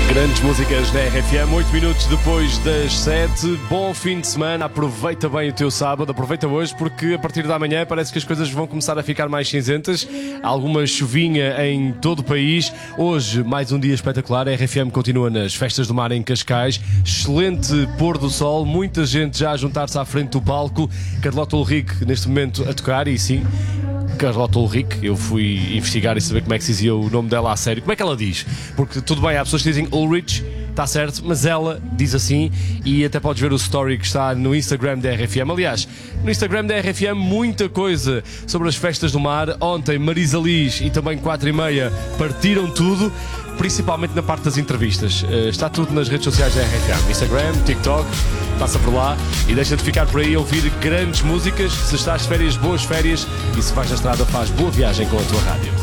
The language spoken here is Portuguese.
Grandes músicas da RFM, 8 minutos depois das 7. Bom fim de semana, aproveita bem o teu sábado, aproveita hoje porque a partir da manhã parece que as coisas vão começar a ficar mais cinzentas. Alguma chuvinha em todo o país. Hoje, mais um dia espetacular, a RFM continua nas festas do mar em Cascais. Excelente pôr do sol, muita gente já a juntar-se à frente do palco. Carlota Ulrich neste momento a tocar e sim... Carlota Ulrich, eu fui investigar e saber como é que se dizia o nome dela a sério. Como é que ela diz? Porque tudo bem, há pessoas que dizem Ulrich, está certo, mas ela diz assim e até podes ver o story que está no Instagram da RFM. Aliás, no Instagram da RFM muita coisa sobre as festas do mar. Ontem Marisa Liz e também 4:30 partiram tudo, principalmente na parte das entrevistas. Está tudo nas redes sociais da RFM, Instagram, TikTok, passa por lá e deixa de ficar por aí a ouvir grandes músicas. Se estás de férias, boas férias, e se vais na estrada, faz boa viagem com a tua rádio.